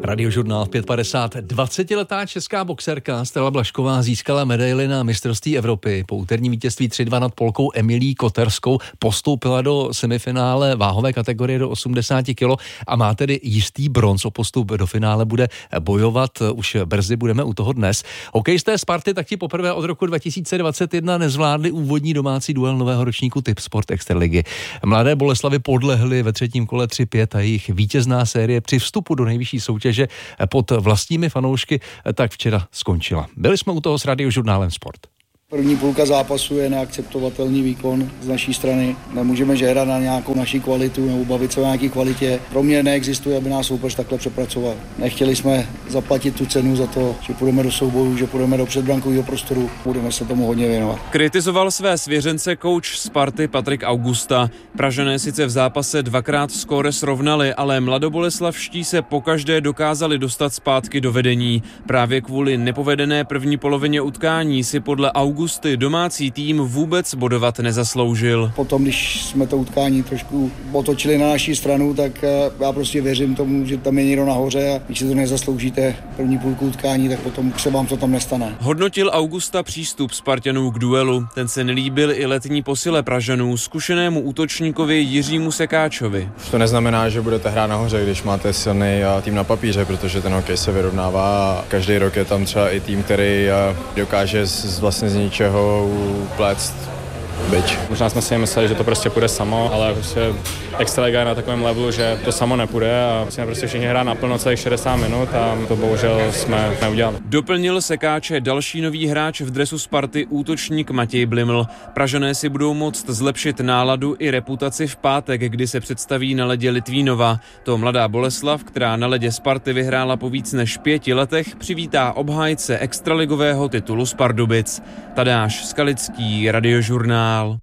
Radiožurnál 550. 20letá česká boxerka Stella Blažková získala medaili na mistrovství Evropy. Po úterním vítězství 3-2 nad Polkou Emilí Koterskou postoupila do semifinále váhové kategorie do 80 kg a má tedy jistý bronz. O postup do finále bude bojovat už brzy, budeme u toho dnes. Hokejisté Sparty tak ti poprvé od roku 2021 nezvládli úvodní domácí duel nového ročníku Tipsport Extraligy. Mladé Boleslavy podlehly ve třetím kole 3-5 a jejich vítězná série při vstupu do nejvyšší soutěže pod vlastními fanoušky tak včera skončila. Byli jsme u toho s Radiožurnálem Sport. První půlka zápasu je neakceptovatelný výkon z naší strany. Nemůžeme žérat na nějakou naší kvalitu nebo bavit se o nějaké kvalitě. Pro mě neexistuje, aby nás soupeř takhle přepracoval. Nechtěli jsme zaplatit tu cenu za to, že půjdeme do souboju, že půjdeme do předbrankového prostoru. Budeme se tomu hodně věnovat. Kritizoval své svěřence kouč Sparty Patrik Augusta. Pražané sice v zápase dvakrát skóre srovnali, ale mladoboleslavští se pokaždé dokázali dostat zpátky do vedení. Právě kvůli nepovedené první polovině utkání si podle Augusty domácí tým vůbec bodovat nezasloužil. Potom, když jsme to utkání trošku otočili na naší stranu, tak já prostě věřím tomu, že tam je někdo nahoře a když si to nezasloužíte první půlku utkání, tak potom se vám to tam nestane. Hodnotil Augusta přístup Spartanů k duelu. Ten se nelíbil i letní posile Pražanů, zkušenému útočníkovi Jiřímu Sekáčovi. To neznamená, že budete hrát nahoře, když máte silný tým na papíře, protože ten hokej se vyrovnává a každý rok je tam třeba i tým, který dokáže vlastně z ničeho upléct bič. Možná jsme si mysleli, že to prostě půjde samo, ale prostě Extraliga je na takovém levelu, že to samo nepůjde a musíme prostě všichni hrát naplno celých 60 minut a to bohužel jsme neudělali. Doplnil Sekáče další nový hráč v dresu Sparty, útočník Matěj Bliml. Pražané si budou moct zlepšit náladu i reputaci v pátek, kdy se představí na ledě Litvínova. To mladá Boleslav, která na ledě Sparty vyhrála po víc než 5 letech, přivítá obhájce extraligového titulu z Pardubic. Tadáš Skalický, Radiožurnál.